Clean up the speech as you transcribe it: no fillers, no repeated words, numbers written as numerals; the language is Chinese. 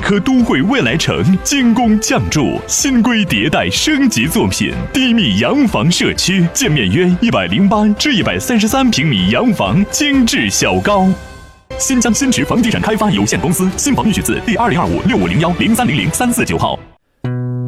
科都会未来城精工匠筑，新规迭代升级作品，低密洋房社区，建面约108至133平米洋房，精致小高。新疆新池房地产开发有限公司，新房预取自第2025650103003495号。